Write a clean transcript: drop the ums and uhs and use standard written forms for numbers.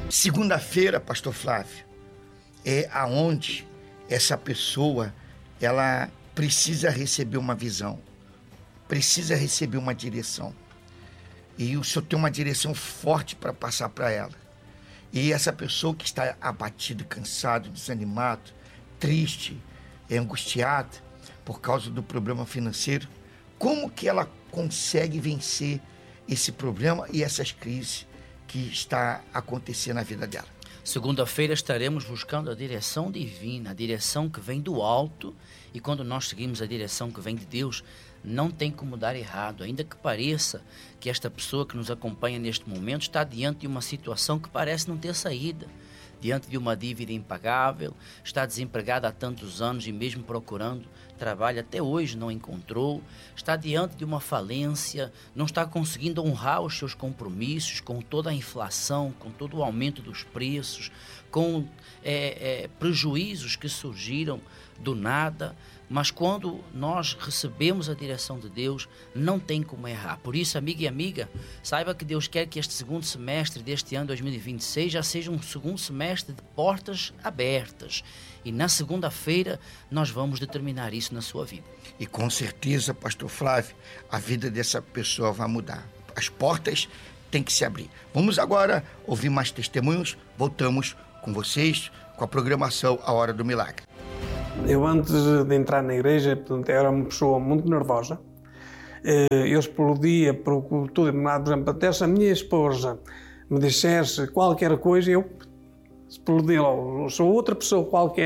Segunda-feira, pastor Flávio, é aonde essa pessoa, ela precisa receber uma visão, precisa receber uma direção. E o Senhor tem uma direção forte para passar para ela. E essa pessoa que está abatida, cansado, desanimado, triste, angustiada por causa do problema financeiro, como que ela consegue vencer esse problema e essas crises que está acontecendo na vida dela? Segunda-feira estaremos buscando a direção divina, a direção que vem do alto, e quando nós seguimos a direção que vem de Deus, não tem como dar errado, ainda que pareça que esta pessoa que nos acompanha neste momento está diante de uma situação que parece não ter saída, diante de uma dívida impagável, está desempregada há tantos anos e mesmo procurando trabalho até hoje não encontrou, está diante de uma falência, não está conseguindo honrar os seus compromissos com toda a inflação, com todo o aumento dos preços, com prejuízos que surgiram do nada. Mas quando nós recebemos a direção de Deus, não tem como errar. Por isso, amigo e amiga, saiba que Deus quer que este segundo semestre deste ano 2026 já seja um segundo semestre de portas abertas. E na segunda-feira nós vamos determinar isso na sua vida. E com certeza, pastor Flávio, a vida dessa pessoa vai mudar. As portas têm que se abrir. Vamos agora ouvir mais testemunhos. Voltamos com vocês com a programação A Hora do Milagre. Eu, antes de entrar na igreja, portanto, era uma pessoa muito nervosa. Eu explodia por tudo. Por exemplo, até se a minha esposa me dissesse qualquer coisa, eu explodia logo. Sou outra pessoa qualquer.